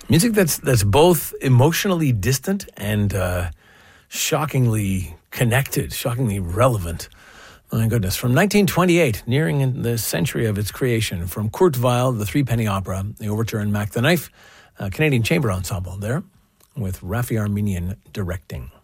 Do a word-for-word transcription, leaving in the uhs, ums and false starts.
Music that's that's both emotionally distant and uh, shockingly connected, shockingly relevant. My goodness. From nineteen twenty-eight, nearing the century of its creation, from Kurt Weill, the Three Penny Opera, the overture in Mac the Knife, uh, Canadian Chamber Ensemble there, with Raffi Armenian directing.